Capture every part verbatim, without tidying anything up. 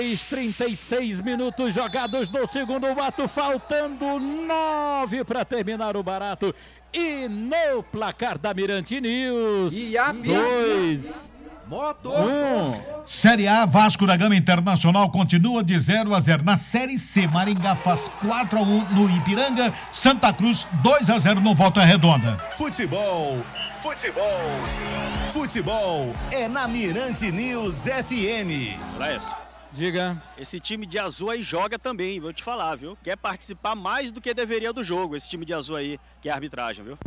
trinta e seis minutos jogados no segundo mato, faltando nove para terminar o barato. E no placar da Mirante News, dois, moto, um. Série A, Vasco da Gama Internacional continua de zero a zero. Na Série C, Maringá faz quatro a um no Ipiranga, Santa Cruz dois a zero no Volta Redonda. Futebol, futebol, futebol é na Mirante News F M. Lécio, Diga. Esse time de azul aí joga também, vou te falar, viu? Quer participar mais do que deveria do jogo, esse time de azul aí, que é a arbitragem, viu?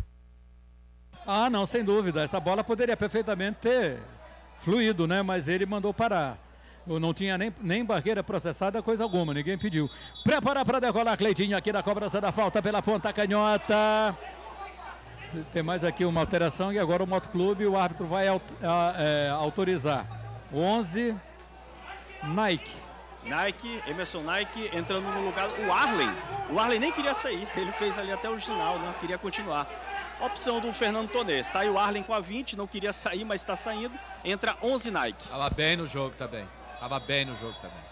Ah, não, sem dúvida. Essa bola poderia perfeitamente ter fluído, né? Mas ele mandou parar. Eu não tinha nem, nem barreira processada, coisa alguma, ninguém pediu. Prepara para decolar, Cleitinho, aqui na cobrança da falta pela ponta canhota. Tem mais aqui uma alteração e agora o Motoclube, o árbitro vai a, a, é, autorizar. onze, Nike. Nike, Emerson Nike entrando no lugar, o Arlen. O Arlen nem queria sair, ele fez ali até o sinal, né? Queria continuar. Opção do Fernando Tonê, sai o Arlen com a vinte, não queria sair, mas está saindo. Entra onze Nike. Tava bem no jogo também, tava bem no jogo também.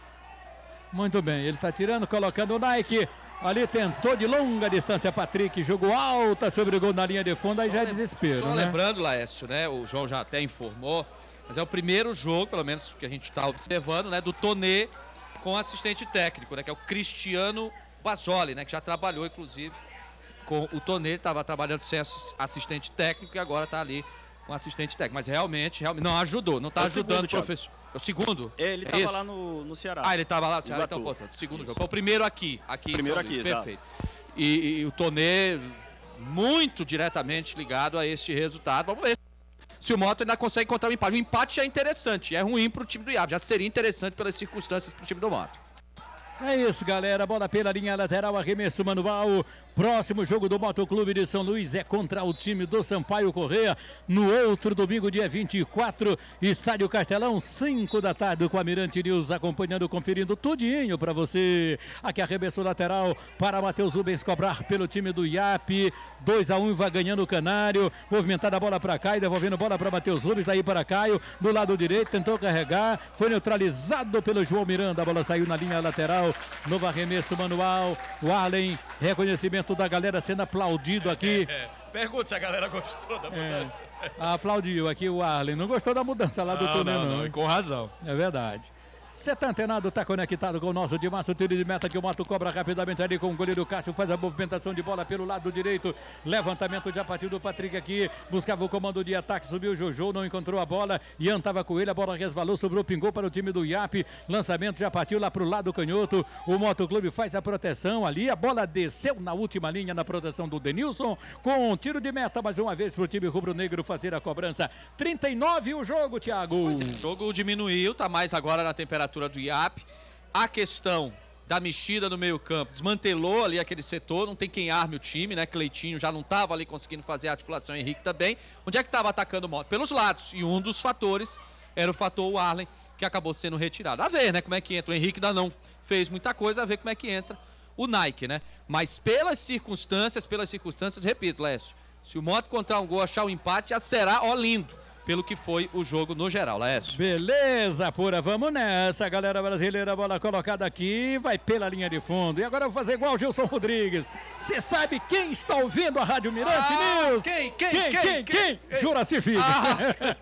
Muito bem, ele está tirando, colocando o Nike. Ali tentou de longa distância Patrick, jogou alta sobre o gol na linha de fundo, aí já é desespero, Só né? lembrando, Laércio, né, o João já até informou, mas é o primeiro jogo, pelo menos que a gente está observando, né, do Tonê com assistente técnico, né, que é o Cristiano Basoli, né, que já trabalhou, inclusive, com o Tonê. Ele estava trabalhando sem assistente técnico e agora está ali com assistente técnico. Mas realmente, realmente não ajudou, não está É o ajudando segundo, o professor. É o segundo? Ele É estava isso? lá no, no Ceará. Ah, ele estava lá no Ceará, Iguatu. então, portanto, segundo Isso. jogo. Foi o primeiro aqui, aqui Primeiro em São aqui, Luís, exato. perfeito. E, e o Tonê muito diretamente ligado a este resultado. Vamos ver se o Mota ainda consegue encontrar um empate. O empate já é interessante, é ruim para o time do I A P, já seria interessante pelas circunstâncias para o time do Mota. É isso, galera. Bola pela linha lateral, arremesso manual. Próximo jogo do Motoclube de São Luís é contra o time do Sampaio Corrêa. No outro domingo, dia vinte e quatro, Estádio Castelão, cinco da tarde, com a Mirante News acompanhando, conferindo tudinho para você. Aqui arremesso lateral para Matheus Rubens cobrar pelo time do I A P. dois a um, vai ganhando o Canário. Movimentada a bola para cá e devolvendo bola para Matheus Rubens. Daí para Caio, do lado direito, tentou carregar. Foi neutralizado pelo João Miranda. A bola saiu na linha lateral. Novo arremesso manual. O Arlen, reconhecimento da galera sendo aplaudido aqui. É, é. Pergunta se a galera gostou da mudança. É, aplaudiu aqui o Arlen. Não gostou da mudança lá do não, Tonê, não, não. não, e com razão. É verdade. Você tá antenado, tá conectado com o nosso de massa, o tiro de meta que o Mato cobra rapidamente ali com o goleiro Cássio, faz a movimentação de bola pelo lado direito, levantamento já partiu do Patrick aqui, buscava o comando de ataque, subiu o Jojo, não encontrou a bola, Ian tava com ele, a bola resvalou, sobrou, pingou para o time do I A P, lançamento já partiu lá pro lado canhoto, o Motoclube faz a proteção ali, a bola desceu na última linha na proteção do Denilson, com um tiro de meta mais uma vez pro time rubro-negro fazer a cobrança. trinta e nove o jogo, Thiago. Pois é, o jogo diminuiu, tá mais agora na temperatura do I A P. A questão da mexida no meio campo desmantelou ali aquele setor, não tem quem arme o time, né? Cleitinho já não estava ali conseguindo fazer a articulação, Henrique também. Onde é que estava atacando o Mota? Pelos lados, e um dos fatores era o fator Arlen, que acabou sendo retirado. A ver, né, como é que entra. O Henrique ainda não fez muita coisa, a ver como é que entra o Nike, né? Mas pelas circunstâncias, pelas circunstâncias, repito, Lécio, se o Mota encontrar um gol, achar um empate, já será, ó, lindo, pelo que foi o jogo no geral, Laércio. Beleza, pura, vamos nessa, galera brasileira, bola colocada aqui, vai pela linha de fundo. E agora eu vou fazer igual o Gilson Rodrigues. Você sabe quem está ouvindo a Rádio Mirante ah, News? Quem, quem, quem, quem? Quem? quem? quem? Juraci Filho. Ah,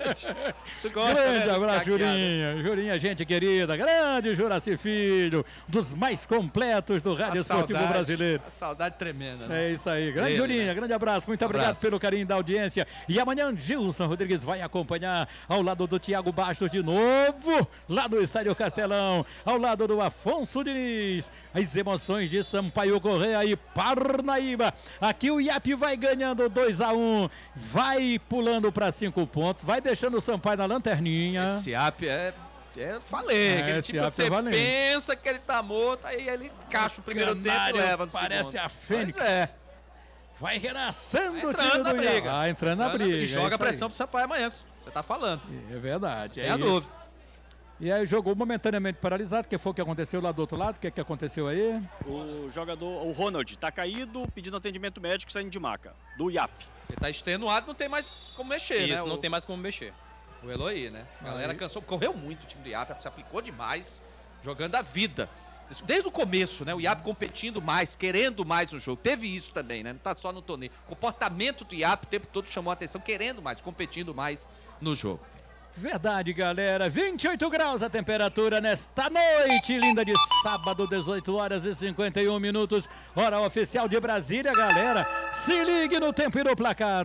tu gosta, grande né, abraço, Jurinha. Jurinha, gente querida, grande Juraci Filho, dos mais completos do Rádio Esportivo Brasileiro. A saudade tremenda, né? É isso aí, grande Ele, Jurinha, né? grande abraço, muito Um obrigado abraço. pelo carinho da audiência. E amanhã Gilson Rodrigues vai acompanhar ao lado do Thiago Bastos de novo, lá do Estádio Castelão, ao lado do Afonso Diniz, as emoções de Sampaio Corrêa e Parnaíba. Aqui o I A P vai ganhando dois a um, vai pulando para cinco pontos, vai deixando o Sampaio na lanterninha. Esse I A P é... É, falei, É, aquele esse tipo que você é valente. pensa que ele tá morto, aí ele encaixa o primeiro Canário tempo e leva no parece segundo. a Fênix. Pois é. Vai renaçando o Vai time entrando do na I A P. briga. Vai entrando na Entrando briga. E é joga isso a pressão aí. pro Sampaio amanhã, que você tá falando. É verdade, é Tem a isso. dúvida. E aí jogou momentaneamente paralisado, que foi o que aconteceu lá do outro lado, o que é que aconteceu aí? O jogador, o Ronald, tá caído, pedindo atendimento médico, saindo de maca, do I A P. Ele tá extenuado, não tem mais como mexer, né? Isso, não o, tem mais como mexer. O Eloy, né? A galera Aí. cansou, correu muito o time do I A P, se aplicou demais. jogando a vida. Desde o começo, né? O I A P competindo mais, querendo mais no jogo. Teve isso também, né? Não tá só no torneio. O comportamento do I A P o tempo todo chamou a atenção, querendo mais, competindo mais no jogo. Verdade, galera. vinte e oito graus a temperatura nesta noite linda de sábado, dezoito horas e cinquenta e um minutos. Hora oficial de Brasília, galera. Se ligue no tempo e no placar.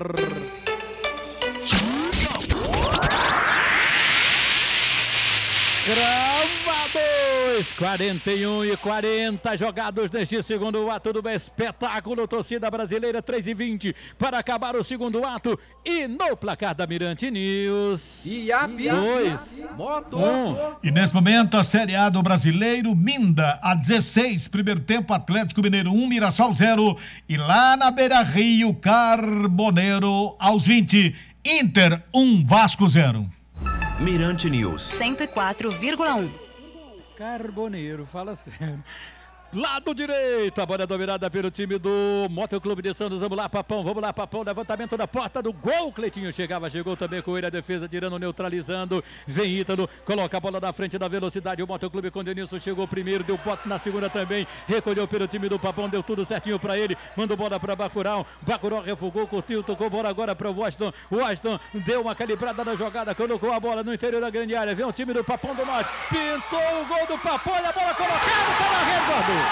Gravados, quarenta e um e quarenta jogados neste segundo ato do espetáculo. Torcida brasileira, três e vinte para acabar o segundo ato. E no placar da Mirante News, I A P dois, Moto. um. E nesse momento a Série A do Brasileiro, Minda a dezesseis, primeiro tempo Atlético Mineiro um, Mirassol zero. E lá na Beira-Rio, Carboneiro aos vinte, Inter um, Vasco zero. Mirante News cento e quatro vírgula um. Carboneiro, fala sério. Lado direito, a bola é dominada pelo time do Motoclube de Santos. Vamos lá, Papão, vamos lá, Papão. Levantamento da porta do gol. Cleitinho chegava, chegou também com ele a defesa, tirando, neutralizando. Vem Ítalo, coloca a bola na frente da velocidade. O Motoclube com o Denilson chegou primeiro, deu pote na segunda também. Recolheu pelo time do Papão, deu tudo certinho pra ele. Mandou bola pra Bacurau. Bacurau refugou, curtiu, tocou bola agora pra Washington. Washington deu uma calibrada na jogada, colocou a bola no interior da grande área. Vem o time do Papão do Norte. Pintou o gol do Papão e a bola colocada. Tá na rede, Gordo.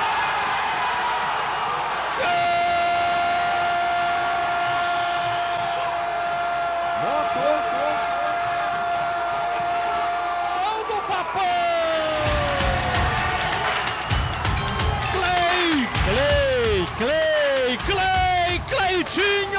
Gol do Papão! Clay, Clay, Clay, Clay, Cleitinho!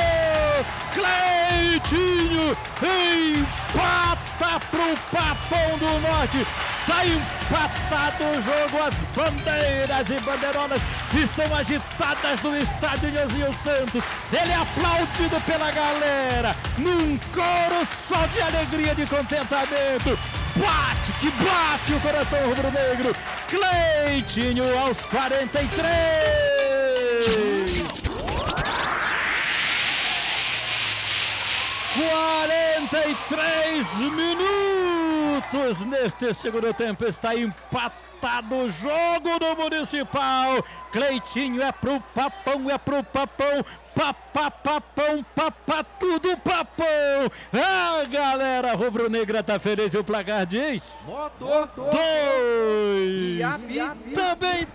Cleitinho empata pro Papão do Norte. Tá empatado o jogo, as bandeiras e bandeirolas estão agitadas no estádio Nhozinho Santos. Ele é aplaudido pela galera, num coro só de alegria, de contentamento. Bate, que bate o coração rubro-negro. Cleitinho aos quarenta e três. quarenta e três minutos neste segundo tempo, está empatado o jogo do Municipal. Cleitinho é pro Papão, é pro Papão, papá, papão, papá, tudo Papão. A galera rubro-negra tá feliz e o placar diz? Moto. Dois. I A P. Também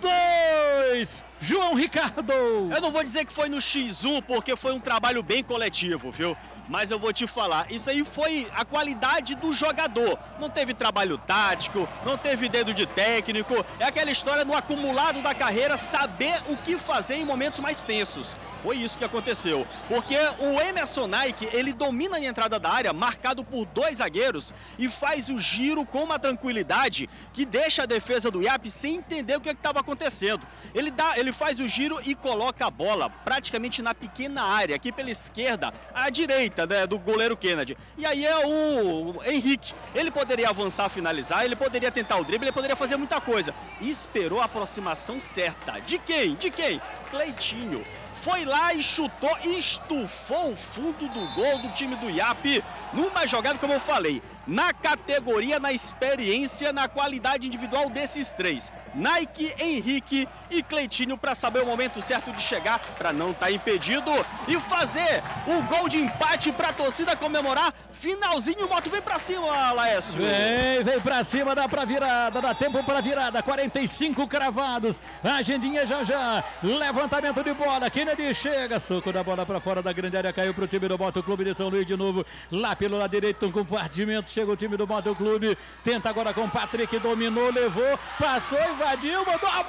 dois. João Ricardo. Eu não vou dizer que foi no xis um, porque foi um trabalho bem coletivo, viu? Mas eu vou te falar, isso aí foi a qualidade do jogador. Não teve trabalho tático, não teve dedo de técnico. É aquela história no acumulado da carreira, saber o que fazer em momentos mais tensos. Foi isso que aconteceu, porque o Emerson Nike, ele domina a entrada da área, marcado por dois zagueiros, e faz o giro com uma tranquilidade que deixa a defesa do I A P sem entender o que estava acontecendo. Ele, dá, ele faz o giro e coloca a bola praticamente na pequena área, aqui pela esquerda, à direita, né, do goleiro Kennedy. E aí é o Henrique. Ele poderia avançar, finalizar, ele poderia tentar o drible, ele poderia fazer muita coisa. E esperou a aproximação certa. De quem? De quem? Cleitinho. Foi lá e chutou, estufou o fundo do gol do time do I A P, numa jogada, como eu falei, na categoria, na experiência, na qualidade individual desses três, Nike, Henrique e Cleitinho, para saber o momento certo de chegar, para não estar tá impedido e fazer o gol de empate para a torcida comemorar. Finalzinho, o Moto vem para cima, Laércio. Vem, vem pra cima, dá pra virada, dá tempo pra virada, quarenta e cinco cravados, agendinha já já, levantamento de bola, Kennedy chega, soco da bola pra fora da grande área, caiu pro time do Motoclube de São Luís de novo, lá pelo lado direito, um compartimento, chega o time do Motoclube, tenta agora com o Patrick, dominou, levou, passou, invadiu, mandou a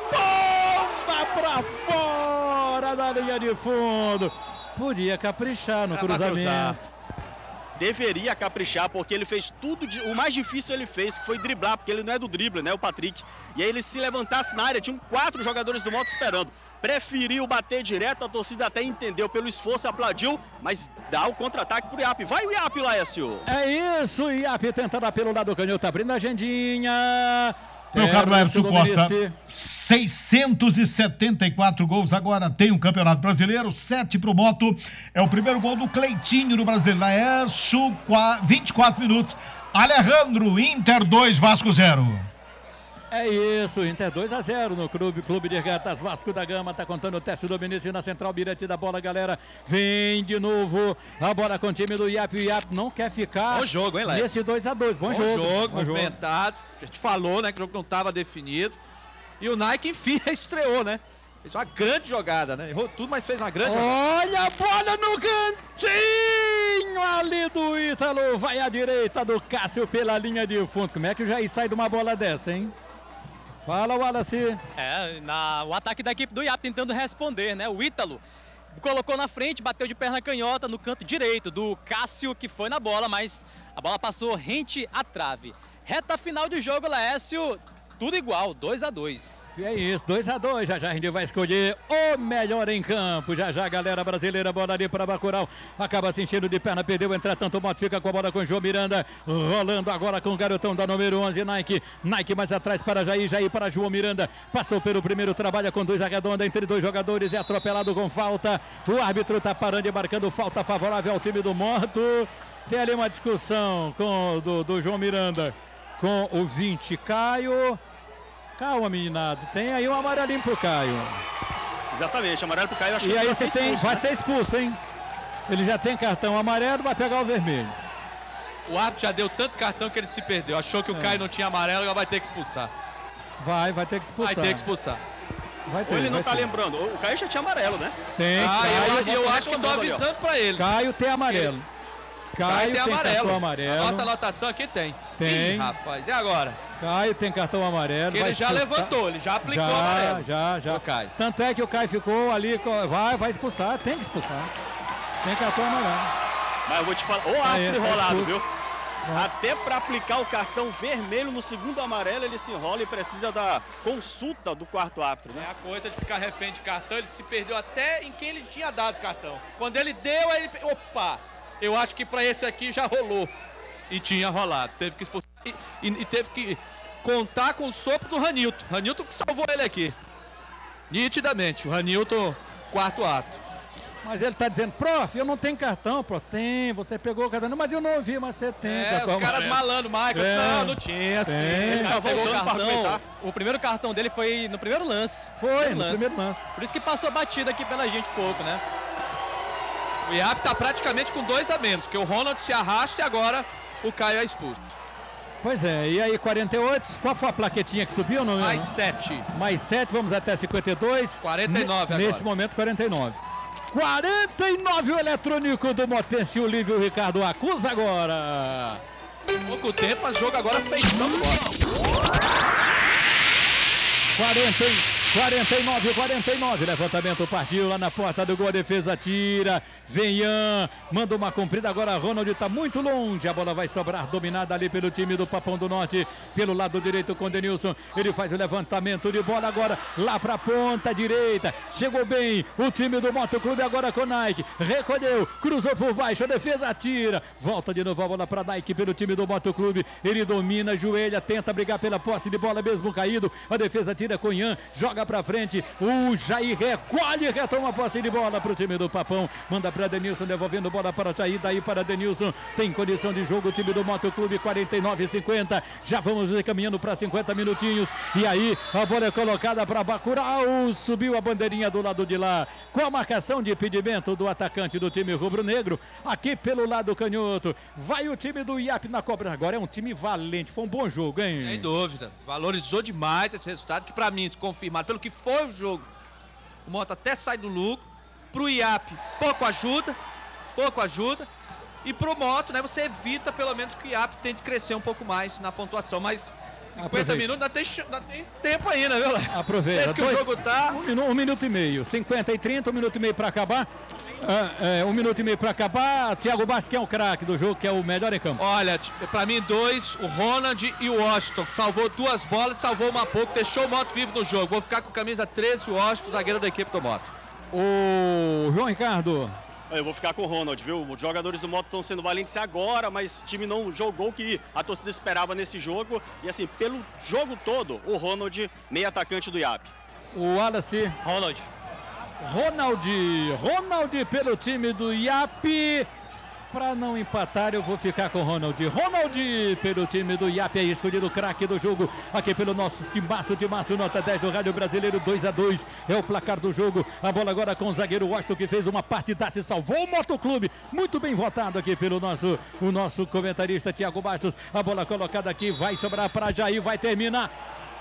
bomba pra fora da linha de fundo, podia caprichar no cruzamento. Deveria caprichar, porque ele fez tudo, de, o mais difícil ele fez, que foi driblar, porque ele não é do drible, né, o Patrick. E aí ele se levantasse na área, tinham quatro jogadores do Moto esperando. Preferiu bater direto, a torcida até entendeu pelo esforço, aplaudiu, mas dá o contra-ataque pro I A P. Vai o I A P, Laércio! É isso, o I A P tenta dar pelo lado canhoto, abrindo a agendinha. Meu caro Laércio Costa, seiscentos e setenta e quatro gols agora, tem um Campeonato Brasileiro, sete pro Moto, é o primeiro gol do Cleitinho no Brasileiro. Laércio, vinte e quatro minutos, Alejandro, Inter dois, Vasco zero. É isso, Inter dois a zero no clube, clube de regatas Vasco da Gama, tá contando o teste do Benício na central, Mirante da bola, galera, vem de novo, a bola com o time do I A P, o I A P não quer ficar bom jogo, hein, Léo? nesse dois a dois, bom, Bom jogo. jogo, bom movimentado, a gente falou, né, que o jogo não estava definido, e o Nike, enfim, estreou, né? Fez uma grande jogada, né? Errou tudo, mas fez uma grande jogada. Olha a bola no cantinho ali do Ítalo, vai à direita do Cássio pela linha de fundo, como é que o Jair sai de uma bola dessa, hein? Fala, Wallace. É, na, o ataque da equipe do I A P tentando responder, né? O Ítalo colocou na frente, bateu de perna canhota no canto direito do Cássio, que foi na bola, mas a bola passou rente à trave. Reta final de jogo, Laércio, tudo igual, dois a dois. E é isso, dois a dois, já já a gente vai escolher o melhor em campo, já já a galera brasileira, bola ali para Bacurau, acaba se enchendo de perna, perdeu, entretanto o Moto fica com a bola com o João Miranda, rolando agora com o garotão da número onze, Nike, Nike mais atrás para Jair, Jair para João Miranda, passou pelo primeiro, trabalha com dois arredonda entre dois jogadores, é atropelado com falta, o árbitro está parando e marcando falta favorável ao time do Moto, tem ali uma discussão com do, do João Miranda com o vinte, Caio. Calma, meninado. Tem aí um amarelinho pro Caio. Exatamente, amarelo pro Caio. Acho e que aí vai você ser tem, expulso, vai né? ser expulso, hein? Ele já tem cartão amarelo, vai pegar o vermelho. O árbitro já deu tanto cartão que ele se perdeu. Achou que o É. Caio não tinha amarelo, agora vai ter que expulsar. Vai, vai ter que expulsar. Vai ter que expulsar. Vai ter, Ou ele não vai tá ter. lembrando. O Caio já tinha amarelo, né? Tem, Ah, Caio, eu, eu tá acho que eu tô reclamando ali, ó. avisando pra ele. Caio tem amarelo. Caio, Caio tem, tem amarelo. cartão A amarelo. nossa anotação aqui tem. Tem. Ih, rapaz, e agora? Caio tem cartão amarelo. Porque vai ele já expulsar. levantou, ele já aplicou já, o amarelo. Já, já. O Caio. Tanto é que o Caio ficou ali, co- vai, vai expulsar, tem que expulsar. Tem cartão amarelo. Mas eu vou te falar, o Aí, árbitro tá enrolado, expulso. viu? Até para aplicar o cartão vermelho no segundo amarelo, ele se enrola e precisa da consulta do quarto árbitro, né? É a coisa de ficar refém de cartão, ele se perdeu até em quem ele tinha dado cartão. Quando ele deu, aí ele... Opa! Eu acho que pra esse aqui já rolou. E tinha rolado. Teve que expulsar e, e, e teve que contar com o sopro do Ranilton. Ranilton que salvou ele aqui. Nitidamente. O Ranilton, quarto ato. Mas ele tá dizendo, prof, eu não tenho cartão, prof. Tem, você pegou o cartão. Não, mas eu não ouvi, mas você tem É, cartão os caras amarelo. malando, Michael. É. Não, não tinha, sim. Tem. Ele já pegou o voltando pra cartão, argumentar. o primeiro cartão dele foi no primeiro lance. Foi, no primeiro lance. Por isso que passou batida aqui pela gente pouco, né? O I A P tá praticamente com dois a menos, porque o Ronald se arrasta e agora o Caio é expulso. Pois é, e aí quarenta e oito, qual foi a plaquetinha que subiu? Não, Mais sete. Mais sete, vamos até cinquenta e dois. quarenta e nove Nesse agora. momento, quarenta e nove. quarenta e nove o eletrônico do Motense, o Lívio Ricardo acusa agora. Pouco tempo, mas o jogo agora feição do bola. quarenta, quarenta e nove, quarenta e nove, levantamento partiu lá na porta do gol, a defesa tira, vem Ian, manda uma comprida, agora Ronald está muito longe, a bola vai sobrar dominada ali pelo time do Papão do Norte, pelo lado direito com Denilson, ele faz o levantamento de bola agora, lá para a ponta direita, chegou bem o time do Motoclube agora com Nike, recolheu, cruzou por baixo, a defesa tira, volta de novo a bola para Nike pelo time do Motoclube, ele domina, joelha, tenta brigar pela posse de bola mesmo caído, a defesa tira com Ian, joga pra frente, o Jair recolhe, retoma a posse de bola pro time do Papão, manda pra Denilson, devolvendo bola para Jair, daí para Denilson, tem condição de jogo o time do Motoclube, quarenta e nove a cinquenta, já vamos caminhando para cinquenta minutinhos, e aí a bola é colocada para Bacurau, subiu a bandeirinha do lado de lá, com a marcação de impedimento do atacante do time rubro-negro, aqui pelo lado canhoto, vai o time do I A P na cobrança, agora é um time valente, foi um bom jogo, hein? Sem dúvida. Valorizou demais esse resultado, que pra mim, se confirmado pelo que foi o jogo, o Moto até sai do lucro. Pro I A P, pouco ajuda, pouco ajuda. E pro Moto, né, você evita pelo menos que o I A P tente crescer um pouco mais na pontuação. Mas cinquenta Aproveita. minutos ainda tem, ainda tem tempo ainda, viu, Léo? Aproveita. Desde que Dois- o jogo tá... Um, minu- um minuto e meio, cinquenta e trinta, um minuto e meio para acabar. Ah, é, um minuto e meio para acabar. Thiago Bastos, que é o craque do jogo, que é o melhor em campo. Olha, t- pra mim, dois, o Ronald e o Washington. Salvou duas bolas, salvou uma pouco, deixou o Moto vivo no jogo. Vou ficar com camisa treze, o Washington, zagueiro da equipe do Moto. O João Ricardo. Eu vou ficar com o Ronald, viu? Os jogadores do Moto estão sendo valentes agora, mas o time não jogou o que a torcida esperava nesse jogo. E assim, pelo jogo todo, o Ronald, meio atacante do I A P. O Wallace. Ronald. Ronald. Ronald pelo time do I A P. Para não empatar, eu vou ficar com o Ronald. Ronald, pelo time do I A P, é escolhido o craque do jogo. Aqui pelo nosso timaço, timaço, nota dez do Rádio Brasileiro, dois a dois. É o placar do jogo. A bola agora com o zagueiro Washington, que fez uma partidaça e salvou o Motoclube. Muito bem votado aqui pelo nosso, o nosso comentarista Tiago Bastos. A bola colocada aqui, vai sobrar para Jair, vai terminar.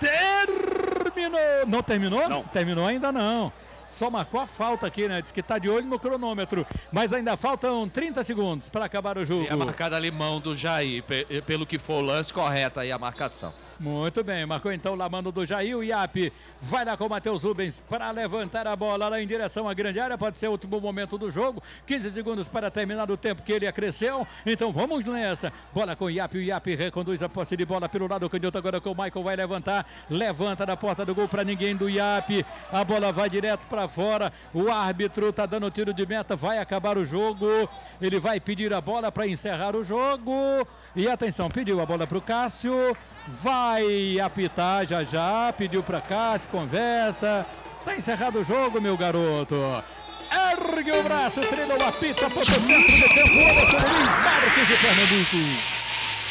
Terminou! Não terminou? Não. Terminou ainda não. Só marcou a falta aqui, né? Diz que tá de olho no cronômetro. Mas ainda faltam trinta segundos para acabar o jogo. E a marcada ali mão do Jair, pelo que for o lance, correto aí a marcação. Muito bem, marcou então lá mano do Jair. O I A P vai lá com o Matheus Rubens para levantar a bola lá em direção à grande área. Pode ser o último momento do jogo. quinze segundos para terminar o tempo que ele acresceu. Então vamos nessa. Bola com o I A P. O I A P reconduz a posse de bola pelo lado canhoto. Agora com o Michael vai levantar. Levanta da porta do gol para ninguém do I A P. A bola vai direto para fora. O árbitro tá dando tiro de meta. Vai acabar o jogo. Ele vai pedir a bola para encerrar o jogo. E atenção, pediu a bola para o Cássio. Vai apitar já já, pediu para cá, se conversa. Tá encerrado o jogo, meu garoto. Ergue o braço, trilha o apita, ponto centro do campo, Anderson Luiz Marques de Pernambuco.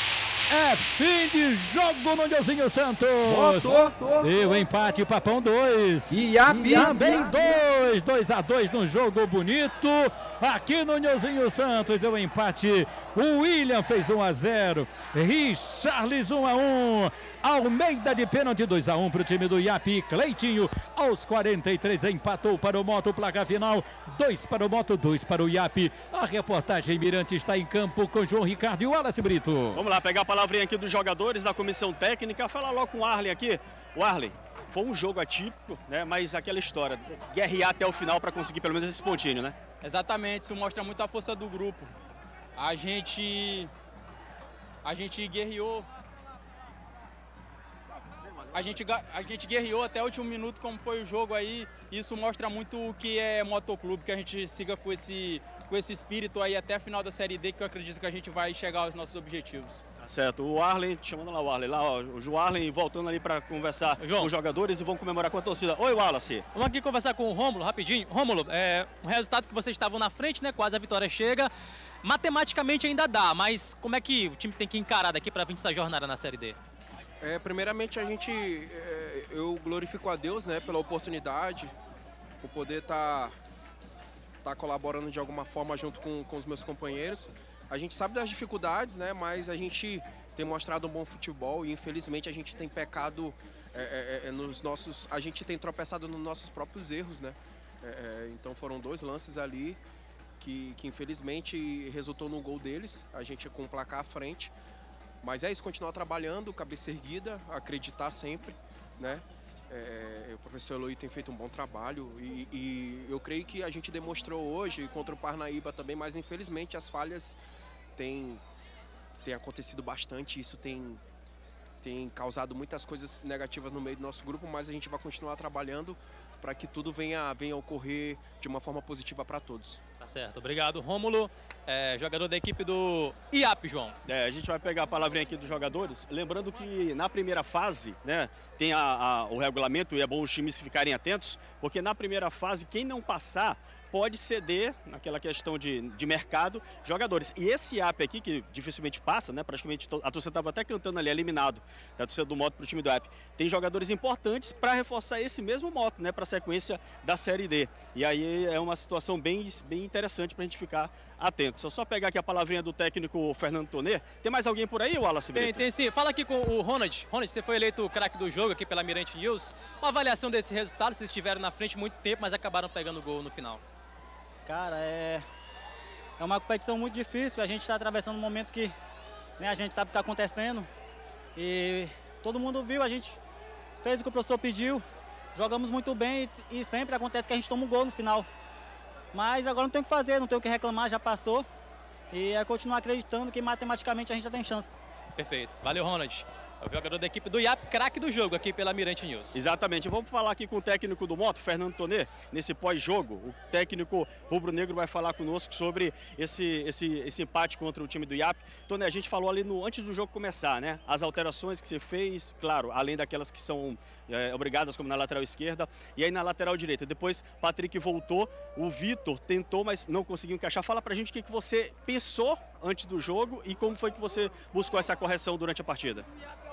É fim de jogo no Nilzinho Santos. Botou. E o empate, Papão dois. I A P. Também dois, dois a dois no jogo bonito. Aqui no Nilzinho Santos deu empate. O William fez um a zero. Richarlis um a um. Almeida de pênalti dois a um para o time do I A P. Cleitinho aos quarenta e três empatou para o Moto, placa final dois para o Moto, dois para o I A P. A reportagem Mirante está em campo com João Ricardo e o Wallace Brito. Vamos lá, pegar a palavrinha aqui dos jogadores da comissão técnica. Falar logo com o Arlen aqui. O Arlen, foi um jogo atípico, né? Mas aquela história, guerrear até o final para conseguir pelo menos esse pontinho, né? Exatamente, isso mostra muito a força do grupo. A gente, a gente guerreou. A gente, a gente guerreou até o último minuto, como foi o jogo aí. Isso mostra muito o que é motoclube, que a gente siga com esse, com esse espírito aí até a final da Série D, que eu acredito que a gente vai chegar aos nossos objetivos. Tá certo. O Arlen, chamando lá o Arlen, lá, ó, o Arlen voltando ali para conversar João. com os jogadores e vão comemorar com a torcida. Oi, Wallace. Vamos aqui conversar com o Rômulo, rapidinho. Rômulo, é um resultado que vocês estavam na frente, né? Quase a vitória chega. Matematicamente ainda dá, mas como é que o time tem que encarar daqui para vir essa jornada na Série D? É, primeiramente a gente, é, eu glorifico a Deus, né, pela oportunidade, por poder estar tá, tá colaborando de alguma forma junto com, com os meus companheiros. A gente sabe das dificuldades, né, mas a gente tem mostrado um bom futebol e infelizmente a gente tem pecado é, é, nos nossos, a gente tem tropeçado nos nossos próprios erros, né. É, então foram dois lances ali que, que infelizmente resultou no gol deles, a gente com o placar à frente. Mas é isso, continuar trabalhando, cabeça erguida, acreditar sempre, né? É, o professor Eloy tem feito um bom trabalho e, e eu creio que a gente demonstrou hoje contra o Parnaíba também, mas infelizmente as falhas têm, têm acontecido bastante, isso tem, tem causado muitas coisas negativas no meio do nosso grupo, mas a gente vai continuar trabalhando para que tudo venha, venha ocorrer de uma forma positiva para todos. Tá certo, obrigado. Rômulo, é, jogador da equipe do I A P, João. É, a gente vai pegar a palavrinha aqui dos jogadores, lembrando que na primeira fase, né, tem a, a, o regulamento e é bom os times ficarem atentos, porque na primeira fase, quem não passar pode ceder, naquela questão de, de mercado, jogadores. E esse I A P aqui, que dificilmente passa, né, praticamente a torcida estava até cantando ali, eliminado da torcida do Moto para o time do I A P, tem jogadores importantes para reforçar esse mesmo Moto, né, para a sequência da Série D. E aí é uma situação bem, bem interessante para a gente ficar atento. Só só pegar aqui a palavrinha do técnico Fernando Tonê. Tem mais alguém por aí, Wallace Brito? Tem, tem sim. Fala aqui com o Ronald. Ronald, você foi eleito o craque do jogo aqui pela Mirante News. Uma avaliação desse resultado, vocês estiveram na frente muito tempo, mas acabaram pegando o gol no final. Cara, é, é uma competição muito difícil, a gente está atravessando um momento que, né, a gente sabe o que está acontecendo e todo mundo viu, a gente fez o que o professor pediu, jogamos muito bem e, e sempre acontece que a gente toma um gol no final. Mas agora não tem o que fazer, não tem o que reclamar, já passou e é continuar acreditando que matematicamente a gente já tem chance. Perfeito, valeu Ronald. É o jogador da equipe do I A P, craque do jogo aqui pela Mirante News. Exatamente. Vamos falar aqui com o técnico do Moto, Fernando Tonê, nesse pós-jogo. O técnico rubro-negro vai falar conosco sobre esse, esse, esse empate contra o time do I A P. Tonê, a gente falou ali no, antes do jogo começar, né? As alterações que você fez, claro, além daquelas que são é, obrigadas, como na lateral esquerda, e aí na lateral direita. Depois, Patrick voltou, o Vitor tentou, mas não conseguiu encaixar. Fala pra gente o que, que você pensou antes do jogo e como foi que você buscou essa correção durante a partida.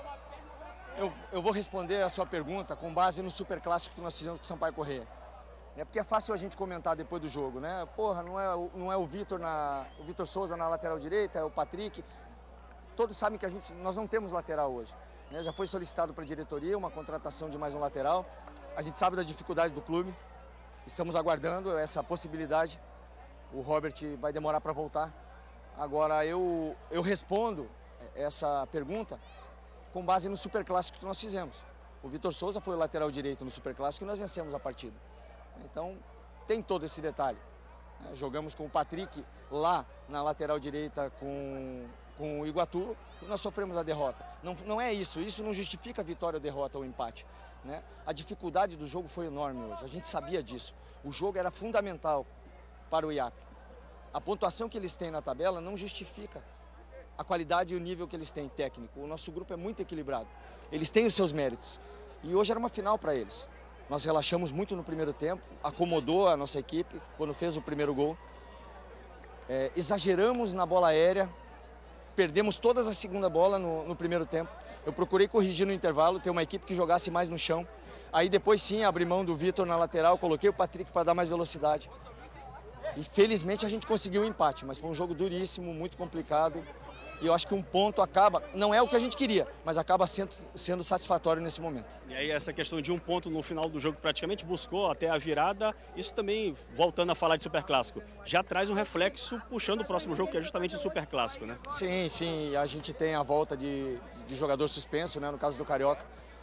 Eu, eu vou responder a sua pergunta com base no superclássico que nós fizemos com o Sampaio Corrêa. É porque é fácil a gente comentar depois do jogo, né? Porra, não é, não é o Vitor na, o Vitor Souza na lateral direita, é o Patrick. Todos sabem que a gente, nós não temos lateral hoje. Né? Já foi solicitado para a diretoria uma contratação de mais um lateral. A gente sabe da dificuldade do clube. Estamos aguardando essa possibilidade. O Robert vai demorar para voltar. Agora eu, eu respondo essa pergunta com base no superclássico que nós fizemos. O Vitor Souza foi o lateral direito no superclássico e nós vencemos a partida. Então, tem todo esse detalhe. Jogamos com o Patrick lá na lateral direita com, com o Iguatu e nós sofremos a derrota. Não, não é isso, isso não justifica a vitória, a derrota ou o empate. Né? A dificuldade do jogo foi enorme hoje, a gente sabia disso. O jogo era fundamental para o I A P. A pontuação que eles têm na tabela não justifica a qualidade e o nível que eles têm técnico. O nosso grupo é muito equilibrado. Eles têm os seus méritos. E hoje era uma final para eles. Nós relaxamos muito no primeiro tempo, acomodou a nossa equipe quando fez o primeiro gol. É, exageramos na bola aérea, perdemos todas a segunda bola no, no primeiro tempo. Eu procurei corrigir no intervalo, ter uma equipe que jogasse mais no chão. Aí depois sim, abri mão do Vitor na lateral, coloquei o Patrick para dar mais velocidade. E felizmente a gente conseguiu o empate, mas foi um jogo duríssimo, muito complicado. E eu acho que um ponto acaba, não é o que a gente queria, mas acaba sendo, sendo satisfatório nesse momento. E aí essa questão de um ponto no final do jogo praticamente buscou até a virada, isso também, voltando a falar de Superclássico, já traz um reflexo puxando o próximo jogo, que é justamente o Superclássico, né? Sim, sim, a gente tem a volta de, de jogador suspenso, né, no caso do Carioca.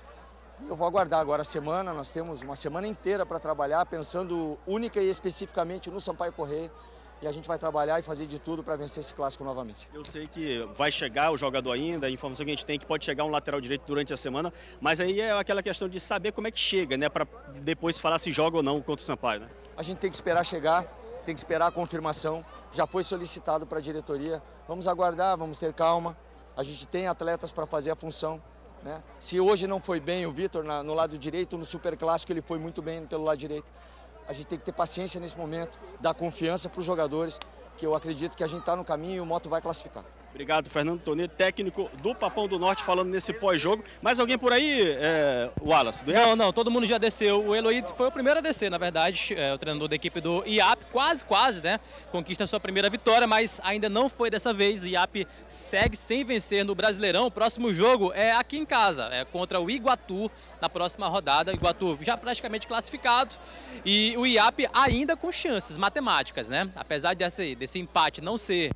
Eu vou aguardar agora a semana, nós temos uma semana inteira para trabalhar, pensando única e especificamente no Sampaio Corrêa. E a gente vai trabalhar e fazer de tudo para vencer esse clássico novamente. Eu sei que vai chegar o jogador ainda, a informação que a gente tem é que pode chegar um lateral direito durante a semana, mas aí é aquela questão de saber como é que chega, né, para depois falar se joga ou não contra o Sampaio, né? A gente tem que esperar chegar, tem que esperar a confirmação, já foi solicitado para a diretoria, vamos aguardar, vamos ter calma, a gente tem atletas para fazer a função, né? Se hoje não foi bem o Vitor no lado direito, no Superclássico ele foi muito bem pelo lado direito. A gente tem que ter paciência nesse momento, dar confiança para os jogadores, que eu acredito que a gente está no caminho e o Moto vai classificar. Obrigado, Fernando Tonê, técnico do Papão do Norte, falando nesse pós-jogo. Mais alguém por aí, é, Wallace? Não, não, todo mundo já desceu. O Eloy foi o primeiro a descer, na verdade, é, o treinador da equipe do I A P, quase, quase, né? Conquista a sua primeira vitória, mas ainda não foi dessa vez. O I A P segue sem vencer no Brasileirão. O próximo jogo é aqui em casa, é contra o Iguatu, na próxima rodada. O Iguatu já praticamente classificado e o I A P ainda com chances matemáticas, né? Apesar desse, desse empate não ser...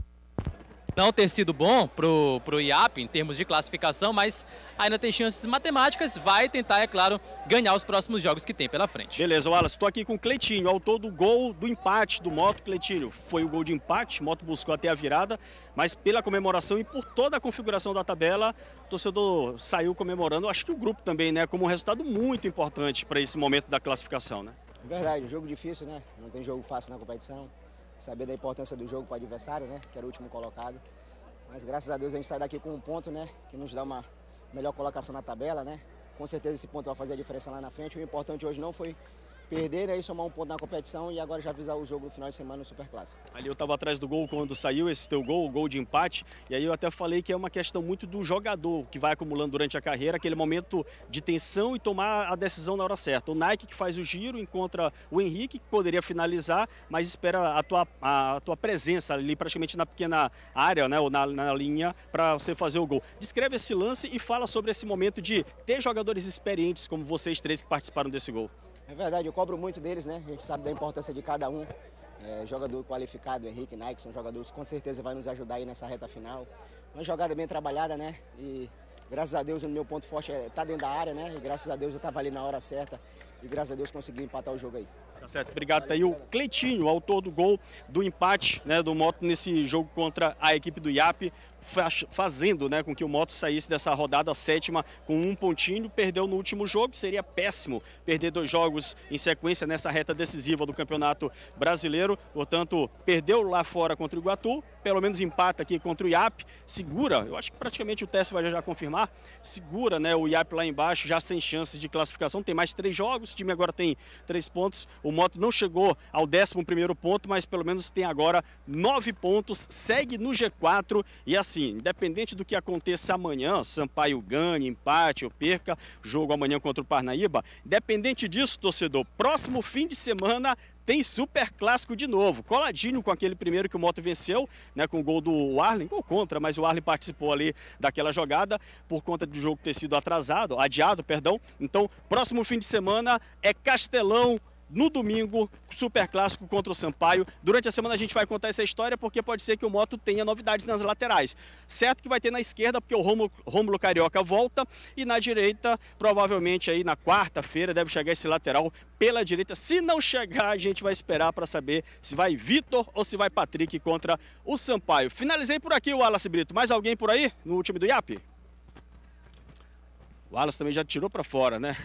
não ter sido bom pro, pro I A P em termos de classificação, mas ainda tem chances matemáticas, vai tentar, é claro, ganhar os próximos jogos que tem pela frente. Beleza, Wallace, estou aqui com o Cleitinho, autor do gol do empate do Moto. Cleitinho, foi o gol de empate, o Moto buscou até a virada, mas pela comemoração e por toda a configuração da tabela, o torcedor saiu comemorando, acho que o grupo também, né, como um resultado muito importante para esse momento da classificação, né? Verdade, um jogo difícil, né? Não tem jogo fácil na competição. Saber da importância do jogo para o adversário, né? Que era o último colocado. Mas graças a Deus a gente sai daqui com um ponto, né? Que nos dá uma melhor colocação na tabela, né? Com certeza esse ponto vai fazer a diferença lá na frente. O importante hoje não foi perder, né? E somar um ponto na competição e agora já avisar o jogo no final de semana no Superclássico. Ali eu estava atrás do gol quando saiu esse teu gol, o gol de empate. E aí eu até falei que é uma questão muito do jogador que vai acumulando durante a carreira, aquele momento de tensão e tomar a decisão na hora certa. O Nike que faz o giro, encontra o Henrique, que poderia finalizar, mas espera a tua, a tua presença ali praticamente na pequena área, né? Ou na, na linha, para você fazer o gol. Descreve esse lance e fala sobre esse momento de ter jogadores experientes como vocês três que participaram desse gol. É verdade, eu cobro muito deles, né? A gente sabe da importância de cada um. É, jogador qualificado, Henrique, Nike, são jogadores que com certeza vai nos ajudar aí nessa reta final. Uma jogada bem trabalhada, né? E graças a Deus o meu ponto forte é estar dentro da área, né? E graças a Deus eu estava ali na hora certa e graças a Deus consegui empatar o jogo aí. Tá certo, obrigado. Tá aí o Cleitinho, autor do gol do empate, né, do Moto nesse jogo contra a equipe do I A P, fazendo, né, com que o Moto saísse dessa rodada sétima com um pontinho. Perdeu no último jogo, seria péssimo perder dois jogos em sequência nessa reta decisiva do Campeonato Brasileiro. Portanto, perdeu lá fora contra o Iguatu, pelo menos empata aqui contra o I A P, segura, eu acho que praticamente o Teste vai já confirmar, segura, né, o I A P lá embaixo, já sem chances de classificação. Tem mais três jogos, o time agora tem três pontos. O Moto não chegou ao décimo primeiro ponto, mas pelo menos tem agora nove pontos, segue no G quatro. E assim, independente do que aconteça amanhã, Sampaio ganhe, empate ou perca, jogo amanhã contra o Parnaíba, independente disso, torcedor, próximo fim de semana tem Super Clássico de novo, coladinho com aquele primeiro que o Moto venceu, né, com o gol do Arlen, gol contra, mas o Arlen participou ali daquela jogada por conta do jogo ter sido atrasado, adiado, perdão. Então, próximo fim de semana é Castelão. No domingo, Super Clássico contra o Sampaio. Durante a semana a gente vai contar essa história, porque pode ser que o Moto tenha novidades nas laterais. Certo que vai ter na esquerda, porque o Rômulo, Rômulo Carioca volta, e na direita, provavelmente aí na quarta-feira, deve chegar esse lateral pela direita. Se não chegar, a gente vai esperar para saber se vai Vitor ou se vai Patrick contra o Sampaio. Finalizei por aqui, o Wallace Brito. Mais alguém por aí, no time do I A P? O Wallace também já tirou pra fora, né?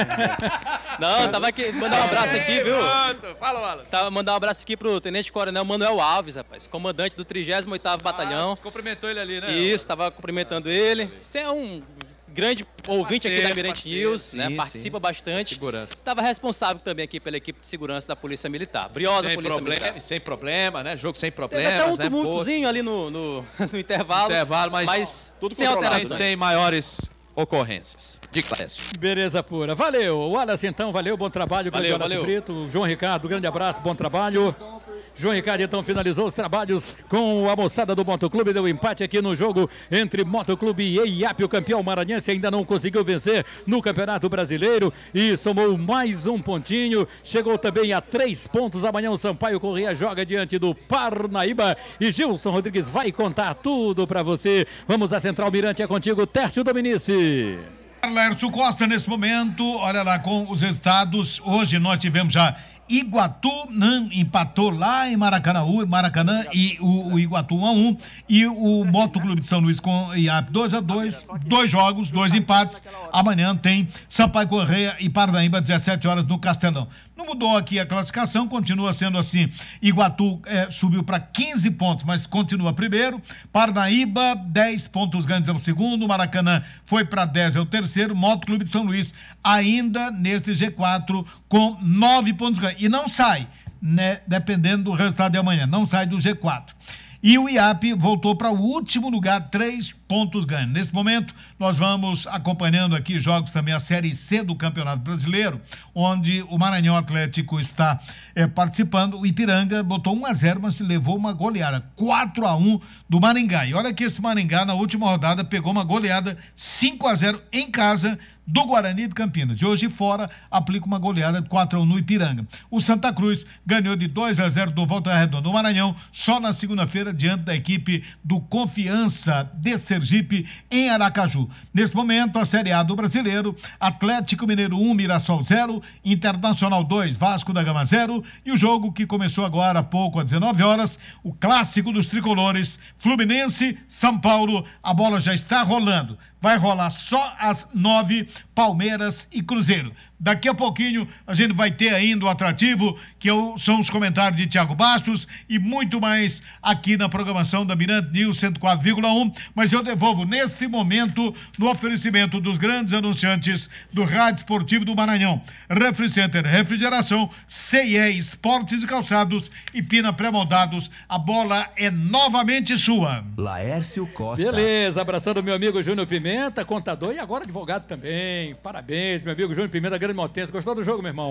Não, tava aqui, mandar um abraço aqui, viu? Pronto. Fala, Wallace. Tava mandar um abraço aqui pro Tenente Coronel Manuel Alves, rapaz, comandante do trigésimo oitavo Batalhão. Ah, cumprimentou ele ali, né? Isso, tava cumprimentando ele. Você é um grande ouvinte Parceiro, aqui da Mirante parceiro. News, né? Sim, Participa sim. bastante. Segurança. Tava responsável também aqui pela equipe de segurança da Polícia Militar. Briosa sem Polícia problema, Militar. Sem problema, né? Jogo sem Teve problemas, até um né? tumultozinho ali no, no, no intervalo. Intervalo, mas, mas tudo sem controlado, alterações. sem maiores ocorrências. Diga, Clécio. Beleza pura. Valeu. Wallace, então, valeu. Bom trabalho. Valeu, Wallace valeu. Brito. João Ricardo, grande abraço. Bom trabalho. João Ricardo, então, finalizou os trabalhos com a moçada do Motoclube. Deu empate aqui no jogo entre Motoclube e I A P. O campeão maranhense ainda não conseguiu vencer no Campeonato Brasileiro e somou mais um pontinho. Chegou também a três pontos. Amanhã o Sampaio Corrêa joga diante do Parnaíba. E Gilson Rodrigues vai contar tudo para você. Vamos à Central Mirante. É contigo, Tércio Dominici. Lércio Costa, nesse momento, olha lá com os resultados. Hoje nós tivemos já Iguatu, né, empatou lá em Maracanã, Maracanã e o, o Iguatu um a um, e o Motoclube de São Luís com I A P dois a dois, dois jogos, dois empates. Amanhã tem Sampaio Corrêa e Parnaíba, dezessete horas no Castelão. Não mudou aqui a classificação, continua sendo assim. Iguatu é, subiu para quinze pontos, mas continua primeiro. Parnaíba, dez pontos ganhos é o segundo. Maracanã foi para dez, é o terceiro. Motoclube de São Luís ainda neste G quatro com nove pontos ganhos. E não sai, né, dependendo do resultado de amanhã, não sai do G quatro. E o I A P voltou para o último lugar, três pontos ganhos. Nesse momento, nós vamos acompanhando aqui jogos também a Série C do Campeonato Brasileiro, onde o Maranhão Atlético está é, participando. O Ipiranga botou um a zero, mas levou uma goleada, quatro a um do Maringá. E olha que esse Maringá, na última rodada, pegou uma goleada cinco a zero em casa do Guarani de Campinas. E hoje fora aplica uma goleada de quatro a um no Ipiranga. O Santa Cruz ganhou de dois a zero do Volta Redonda. O Maranhão só na segunda-feira diante da equipe do Confiança de Sergipe em Aracaju. Nesse momento, a Série A do Brasileiro, Atlético Mineiro um, Mirassol zero, Internacional dois, Vasco da Gama zero, e o jogo que começou agora há pouco, às dezenove horas, o clássico dos tricolores, Fluminense, São Paulo, a bola já está rolando. Vai rolar só às nove, Palmeiras e Cruzeiro. Daqui a pouquinho a gente vai ter ainda o atrativo, que são os comentários de Thiago Bastos e muito mais aqui na programação da Mirante News cento e quatro vírgula um, mas eu devolvo neste momento no oferecimento dos grandes anunciantes do Rádio Esportivo do Maranhão. Refri Center, refrigeração, C e E Esportes e Calçados e Pina Pré-Moldados. A bola é novamente sua. Laércio Costa. Beleza, abraçando meu amigo Júnior Pimenta, contador e agora advogado também. Parabéns, meu amigo Júnior Pimenta, grande motense. Gostou do jogo, meu irmão?